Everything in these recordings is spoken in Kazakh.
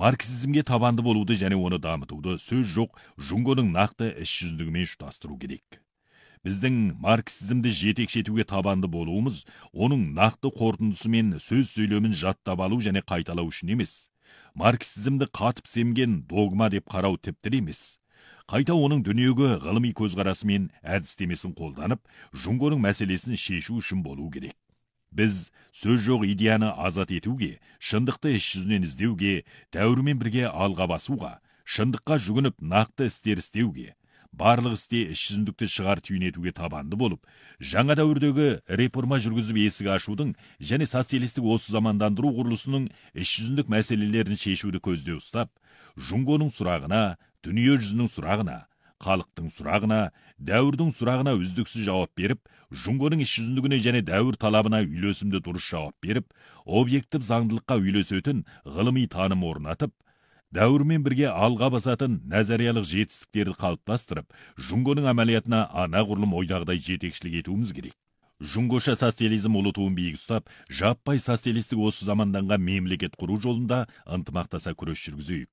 Марксизмге табанды болуды және оны дамытуды сөз жоқ Жунгоның нақты іс жүзіндігімен ұштастыру керек. Біздің марксизмді жетекші етуге табанды болуымыз, оның нақты қорытындысы мен сөз сөйлемін жаттап алу және қайталау үшін емес. Марксизмді қатып семген догма деп қарау тіпті емес. Қайта оның дүниеге ғылыми көзқарасы мен әдістемесін қолданып, Жунгоның мәселесін шешу үшін болу керек. Біз сөз жоқ идеяны азат етуге, шындықты іс жүзінен іздеуге, дәуірмен бірге алға басуға, шындыққа жүгініп нақты істер істеуге, барлық істе іс жүзіндікті шығар түйінетуге табанды болып, жаңа дәуірдегі реформа жүргізіп есік ашудың және социалистік осы замандандыру құрылысының іс жүзіндік мәселелерін шешуді көзде ұстап, Жунгоның сұрағына, дүние жүзінің сұрағына, халықтың сұрағына, дәуірдің сұрағына үздіксіз жауап беріп, Жунгоның іс жүзіндігіне және дәуір талабына үйлесімді дұрыс жауап беріп, объектив заңдылыққа үйлесетін ғылыми таным орнатып, дәуірмен бірге алға басатын назариялық жетістіктерді қалыптастырып, Жунгоның әмәлиятына анағұрлым ойдағыдай жетекшілік етуіміз керек. Жунгоша социализм ұлы туын биік ұстап, жаппай социалистік осы заманданған мемлекет құру жолында ынтымақтаса күрес жүргізейік.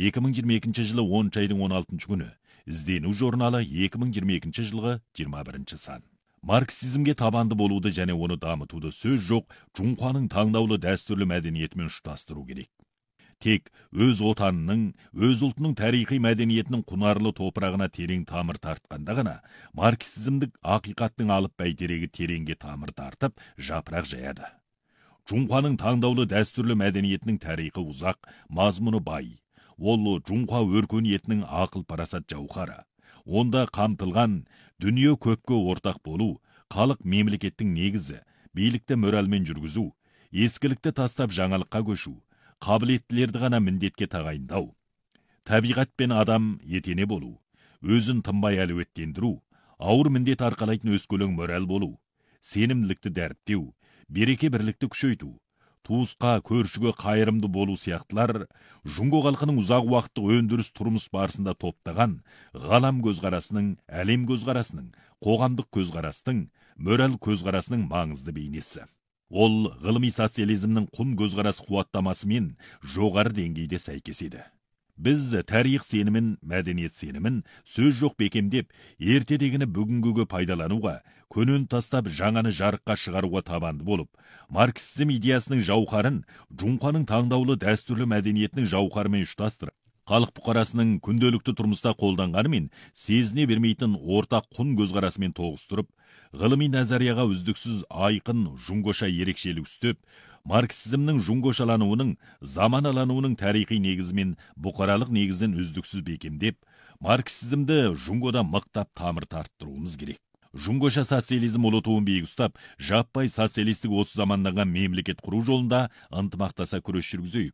2022 жылы 10 айдың 16 күні. Іздену журналы 2022 жылғы 21 сан. Марксизмге табанды болуды және оны дамытуды сөз жоқ Жунхуаның таңдаулы дәстүрлі мәдениетімен ұштастыру керек. Тек өз отанының, өз ұлтының тарихи мәдениетінің құнарлы топырағына терең тамыр тартқанда ғана, марксизмдік ақиқаттың алып бәйтерегі тереңге тамыр тартып, жапырақ жаяды. Жунхуаның таңдаулы дәстүрлі мәдениетінің тарихы ұзақ, мазмұны бай. Ол Жунхуа өркениетінің ақыл парасат жауһары. Онда қамтылған дүние көпке ортақ болу, халық мемлекеттің негізі, билікті моральмен жүргізу, ескілікті тастап жаңалыққа көшу, қабілеттілерді ғана міндетке тағайындау, табиғат пен адам етене болу, өзін тынбай әлеуеттендіру, ауыр міндет арқалайтын өскелең мораль болу, сенімділікті дәріптеу, береке бірлікті күшейту, туысқа, көршіге қайырымды болу сияқтылар Жунго халқының ұзақ уақыттық өндіріс тұрмыс барысында топтаған ғалам көзқарасының, әлем көзқарасының, қоғамдық көзқарастың, мораль көзқарасының маңызды бейнесі. Ол ғылыми социализмнің құн көзқарас қуаттамасымен жоғары деңгейде сәйкес еді. Біз тарих сенімін, мәдениет сенімін сөз жоқ бекемдеп, ертедегіні бүгінгіге пайдалануға, көнен тастап жаңаны жарыққа шығаруға табанды болып, марксизм идеясының жауһарын Жунхуаның таңдаулы дәстүрлі мәдениетінің жауһарымен ұштастырып, халық бұқарасының күнделікті тұрмыста қолданғанымен сезіне бермейтін ортақ құн көзқарасымен тоғыстырып, ғылыми назарияға үздіксіз айқын жунгоша ерекшелік үстеп, марксизмнің жунгошалануының, заманалануының тарихи негізімен бұқаралық негізін үздіксіз бекемдеп, марксизмді жунгода мықтап тамыр тарттыруымыз керек. Жунгоша социализм ұлы туын биік ұстап, жаппай социалистік осы заманданған мемлекет құру жолында ынтымақтаса күрес жүргізейік.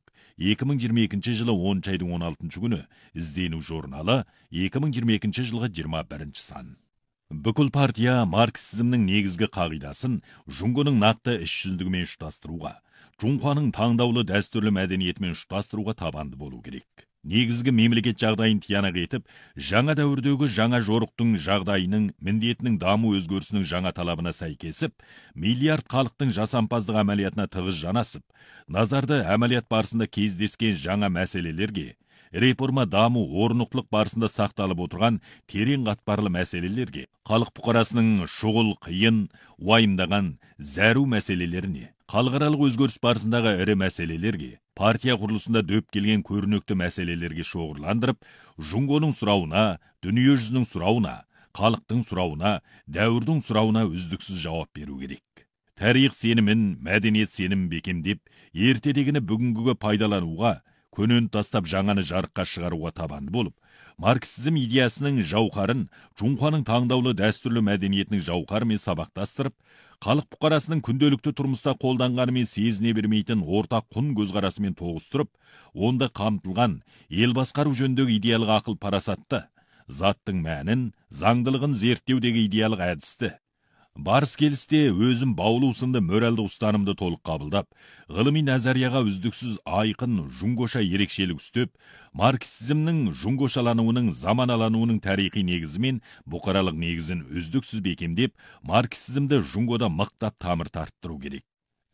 2022 жылы 10 айдың 16 күні. Іздену журналы 2022 жылғы 21 сан. Бүкіл партия марксизмнің негізгі қағидасын Жунгоның нақты іс жүзіндігімен ұштастыруға, Жунхуаның таңдаулы дәстүрлі мәдениетімен ұштастыруға табанды болу керек. Негізгі мемлекет жағдайын тиянақ етіп, жаңа дәуірдегі жаңа жорықтың жағдайының, міндетінің даму өзгерісінің жаңа талабына сәйкесіп, миллиард халықтың жасампаздық әмәлиятына тығыз жанасып, назарды әмәлият барысында кездескен жаңа мәселелерге, реформа даму орнықтылық барысында сақталып отырған терең қатпарлы мәселелерге, халық бұқарасының шұғыл, қиын, уайымдаған зәру мәселелеріне, халықаралық өзгеріс барысындағы ірі мәселелерге, партия құрылысында дөп келген көрнекті мәселелерге шоғырландырып, Жунгоның сұрауына, дүние жүзінің сұрауына, халықтың сұрауына, дәуірдің сұрауына үздіксіз жауап беру керек. Тарих сенімін, мәдениет сенімін бекемдеп, ертедегіні бүгінгіге пайдалануға, көнен тастап жаңаны жарыққа шығаруға табанды болып, марксизм идеясының жауһарын Жунхуаның таңдаулы дәстүрлі мәдениетінің жауһарымен сабақтастырып, халық бұқарасының күнделікті тұрмыста қолданғанымен сезіне бермейтін ортақ құн көзқарасымен тоғыстырып, онда қамтылған ел басқару жөніндегі идеялық ақыл парасатты, заттың мәнін, заңдылығын зерттеудегі идеялық әдісті, барыс келісте өзім баулу сынды моральды ұстанымды толық қабылдап, ғылыми назарияға үздіксіз айқын жунгоша ерекшелік үстеп, марксизмнің жунгошалануының, заманалануының тарихи негізімен бұқаралық негізін үздіксіз бекемдеп, марксизмді жунгода мықтап тамыр тарттыру керек.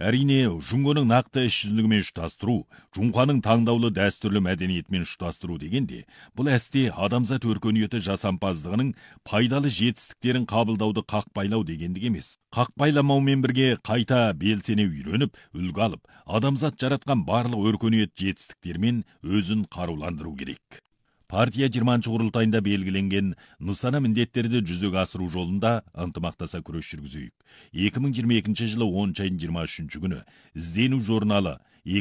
Әрине, Жұңғоның нақты іс жүзіндігімен ұштастыру, Жұңқаның таңдаулы дәстүрлі мәдениетімен ұштастыру дегенде, бұл әсте адамзат өркениеті жасампаздығының пайдалы жетістіктерін қабылдауды қақпайлау дегендік емес. Қақпайламаумен бірге қайта белсене үйреніп, үлгі алып, адамзат жаратқан барлық өркениет жетістіктермен өзін қаруландыру керек. Партия 20-шы құрылтайында белгіленген нысана міндеттерді жүзеге асыру жолында ынтымақтаса күрес жүргізейік. 2022 жылы 10 айының 23 күні іздену журналы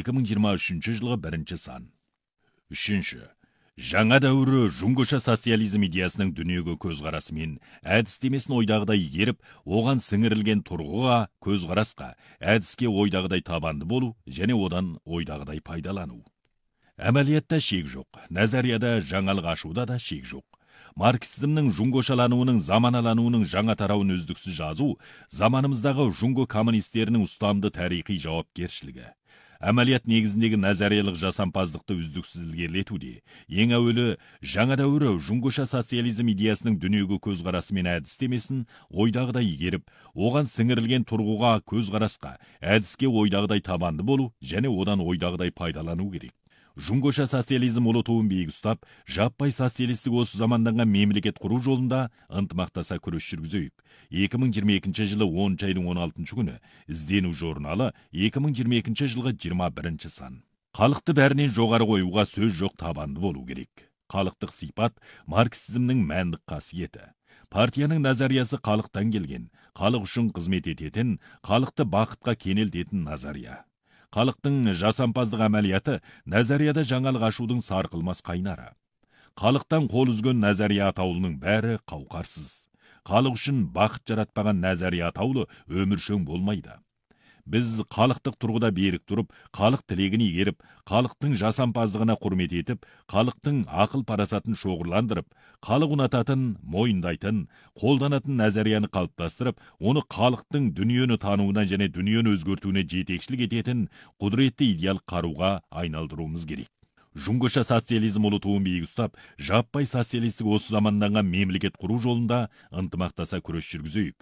2023 жылғы 1 сан. Үшінші. Жаңа дәуірі жұңғыша социализм идеясының дүниеге көзқарасы мен әдістемесін ойдағыдай игеріп, оған сіңірілген тұрғыға, көзқарасқа, әдіске ойдағыдай табанды болу және одан ойдағыдай пайдалану. Әмәлиятта шек жоқ, назарияда жаңалық ашуда да шек жоқ. Марксизмнің жұңғошалануының, заманалануының жаңа тарауын үздіксіз жазу, заманымыздағы жұңго коммунистерінің ұстамды тарихи жауапкершілігі. Әмәлият негізіндегі назариялық жасампаздықты үздіксіз ілгерілетуде. Ең әуелі, жаңа дәуірі жұңғыша социализм идеясының дүниеге көзқарасы мен әдістемесін ойдағыдай игеріп, оған сіңірілген тұрғыға, көзқарасқа, әдіске ойдағыдай табанды болу және одан ойдағыдай пайдалану керек. Жұңғыша социализм ұлы туын биік ұстап, жаппай социалистік осы заманданған мемлекет құру жолында ынтымақтаса күрес жүргізейік. 2022 жылы 10 айының 16 күні іздену журналы 2022 жылғы 21 сан. Халықты бәрінен жоғары қоюға сөз жоқ, табанды болу керек. Халықтық сипат марксизмнің мәндік қасиеті. Партияның назариясы халықтан келген, халық үшін қызмет ететін, халықты бақытқа кенелтетін назария. Халықтың жасампаздық әмәлияты назарияда жаңалық ашудың сарқылмас қайнары. Халықтан қол үзген назария атаулының бәрі қауқарсыз. Халық үшін бақыт жаратпаған назария атаулы өміршең болмайды. Біз халықтық тұрғыда берік тұрып, халық тілегін игеріп, халықтың жасампаздығына құрмет етіп, халықтың ақыл парасатын шоғырландырып, халық ұнататын, мойындайтын, қолданатын назарияны қалыптастырып, оны халықтың дүниені тануына және дүниені өзгертуіне жетекшілік ететін құдіретті идеал қаруға айналдыруымыз керек. Жұңғыша социализм ұлы туын биік ұстап, жаппай социалистік осы заманданған мемлекет құру жолында ынтымақтаса күрес жүргізейік.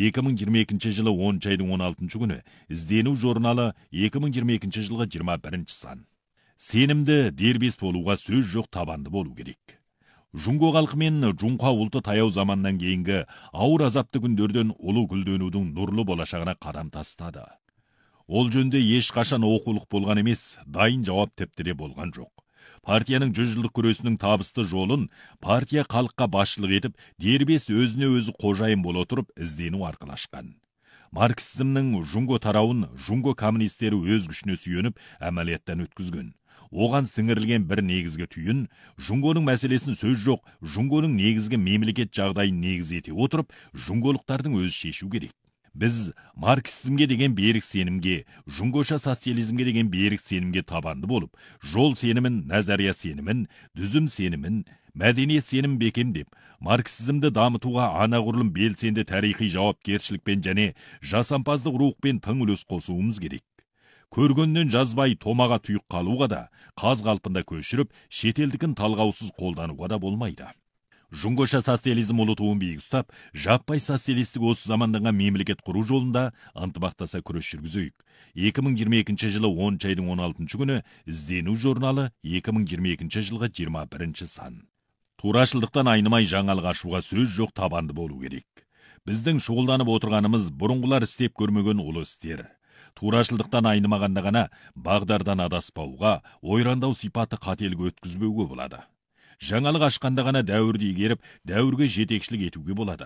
2022 жылы 10 айының 16 күні іздену журналы 2022 жылғы 21 сан. Сенімді дербес болуға сөз жоқ, табанды болу керек. Жұңго халқы мен жұңқа ұлты таяу заманнан кейінгі ауыр азапты күндерден ұлы гүлденудің нұрлы болашағына қадам тастады. Ол жөнде ешқашан оқулық болған емес, дайын жауап тіптіре болған жоқ. Партияның 100 жылдық күресінің табысты жолын партия халыққа басшылық етіп, дербес өзіне өзі қожайын бола отырып іздену арқылы ашқан. Марксизмнің жұңго тарауын жұңго коммунистері өз күшіне сүйеніп әмәлияттан өткізген. Оған сіңірілген бір негізгі түйін, жұңгоның мәселесін сөз жоқ, жұңгоның негізгі мемлекет жағдайын негіз ете отырып, жұңголықтардың өзі шешу керек. Біз марксизмге деген берік сенімге, жұңғыша социализмге деген берік сенімге табанды болып, жол сенімін, назария сенімін, дүзім сенімін, мәдениет сенім бекемдеп, марксизмді дамытуға анағұрлым белсенді тарихи жауапкершілікпен және жасампаздық рухпен тың үлес қосуымыз керек. Көргеннен жазбай томаға тұйық қалуға да, қаз қалпында көшіріп, шетелдікін талғаусыз қолдануға да болмайды. Жұңғыша социализм ұлы туын биік ұстап, жаппай социалистік осы заманданған мемлекет құру жолында ынтымақтаса күрес жүргізейік. 2022 жылы 10 айының 16 күні іздену журналы 2022 жылғы 21 сан. Турашылдықтан айнымай жаңалық ашуға сөз жоқ, табанды болу керек. Біздің шұғылданып отырғанымыз бұрынғылар істеп көрмеген ұлы істер. Турашылдықтан айнымағанда ғана бағдардан адаспауға, ойрандау сипаты қателік өткізбеуге болады. Жаңалық ашқанда ғана дәуірді игеріп, дәуірге жетекшілік етуге болады.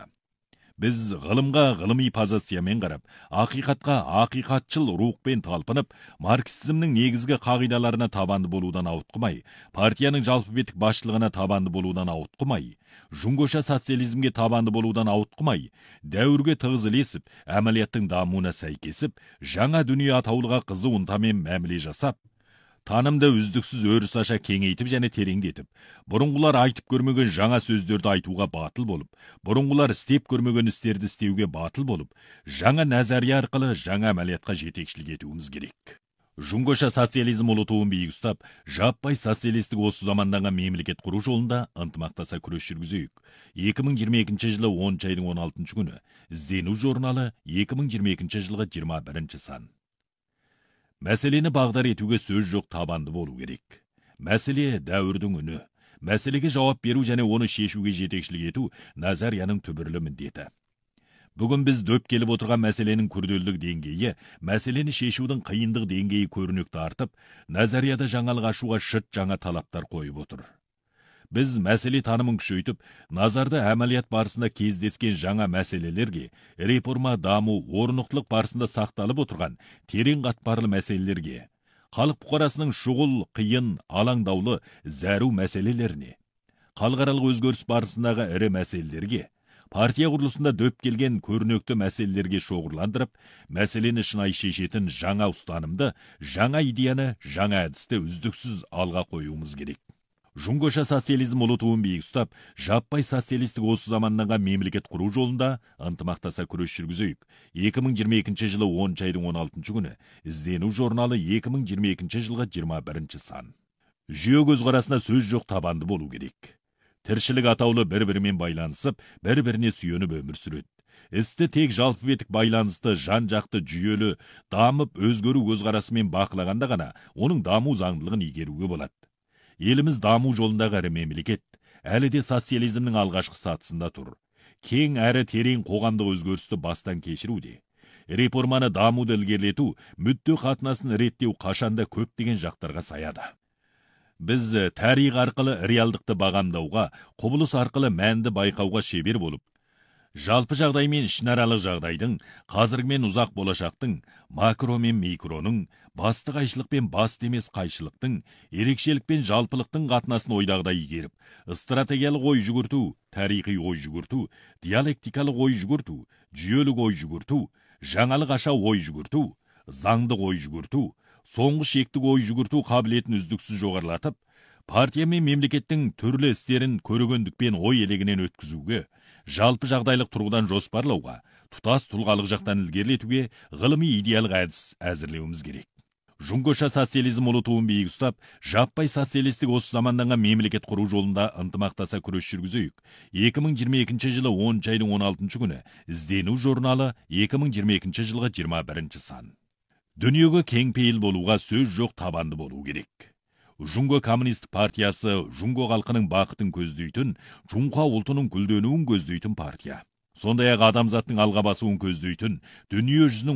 Біз ғылымға ғылыми позициямен қарап, ақиқатқа ақиқатшыл рухпен талпынып, марксизмнің негізгі қағидаларына табанды болудан ауытқымай, партияның жалпы беттік басшылығына табанды болудан ауытқымай, жұңғыша социализмге табанды болудан ауытқымай, дәуірге тығыз ілесіп, әмәлияттың дамуына сәйкесіп, жаңа дүние атаулыға қызу ынтамен мәміле жасап, танымды үздіксіз өріс аша кеңейтіп және тереңдетіп, бұрынғылар айтып көрмеген жаңа сөздерді айтуға батыл болып, бұрынғылар істеп көрмеген істерді істеуге батыл болып, жаңа назария арқылы жаңа әмәлиятқа жетекшілік етуіміз керек. Жұңғыша социализм ұлы туын биік ұстап, жаппай социалистік осы заманданған мемлекет құру жолында ынтымақтаса күрес жүргізейік. 2022 жылы 10 айының 16 күні іздену журналы 2022 жылғы 21 сан. Мәселені бағдар етуге сөз жоқ, табанды болу керек. Мәселе дәуірдің үні. Мәселеге жауап беру және оны шешуге жетекшілік ету Назарияның түбірлі міндеті. Бүгін біз дөп келіп отырған мәселенің күрделілік деңгейі, мәселені шешудің қиындық деңгейі көрінікті артып, Назарияда жаңалық ашуға шыт жаңа талаптар қойып отыр. Біз мәселе танымын күшейтіп, назарды әмәлият барысында кездескен жаңа мәселелерге, реформа, даму, орнықтылық барысында сақталып отырған терең қатпарлы мәселелерге, халық бұқарасының шұғыл, қиын, алаңдаулы, зәру мәселелеріне, халықаралық өзгеріс барысындағы ірі мәселелерге, партия құрылысында дөп келген көрнекті мәселелерге шоғырландырып, мәселені шынайы шешетін жаңа ұстанымды, жаңа идеяны, жаңа әдісті үздіксіз алға қоюымыз керек. Жұңғоша социализм ұлы туын биік ұстап, жаппай социалистік осы заманнан мемлекет құру жолында ынтымақтаса күрес жүргізейік. 2022 жылы 10 айдың 16 күні іздену журналы 2022 жылғы 21 сан. Жүйе көзқарасына сөз жоқ, табанды болу керек. Тіршілік атаулы бір-бірімен байланысып, бір-біріне сүйеніп өмір сүреді. Істі тек жалпы бетік байланысты, жан-жақты жүйелі, дамып өзгеру көзқарасымен бақылағанда ғана оның даму заңдылығын игеруге болады. Еліміз даму жолындағы ірі мемлекет, әлі де социализмнің алғашқы сатысында тұр. Кең әрі терең қоғамдық өзгерісті бастан кешіруде. Реформаны, дамуды ілгерілету, мүдде қатынасын реттеу қашанда көптеген жақтарға саяды. Біз тарих арқылы реалдықты бағамдауға, құбылыс арқылы мәнді байқауға шебер болып, жалпы жағдай мен ішінаралық жағдайдың, қазіргі мен ұзақ болашақтың, макро мен микроның, басты қайшылық пен басты емес қайшылықтың, ерекшелік пен жалпылықтың қатынасын ойдағыдай игеріп, стратегиялық ой жүгірту, тарихи ой жүгірту, диалектикалық ой жүгірту, жүйелік ой жүгірту, жаңалық аша ой жүгірту, заңдық ой жүгірту, соңғы шектік ой жүгірту қабілетін үздіксіз жоғарылатып, партия мен мемлекеттің түрлі істерін көрегендікпен ой елегінен өткізуге, жалпы жағдайлық тұрғыдан жоспарлауға, тұтас тұлғалық жақтан ілгерілетуге ғылыми идеялық әдіс әзірлеуіміз керек. Жұңғоша социализм ұлы туын биік ұстап, жаппай социалистік осы заманнан мемлекет құру жолында ынтымақтаса күрес жүргізейік. 2022 жылы 10 айдың 16 күні іздену журналы 2022 жылғы 21 сан. Дүниеге кең пейіл болуға сөз жоқ, табанды болу керек. Жұңго коммунист партиясы жұңго халқының бақытын көздейтін, жұңға ұлтының гүлденуін көздейтін партия. Сондай-ақ адамзаттың алға басуын көздейтін, дүние жүзінің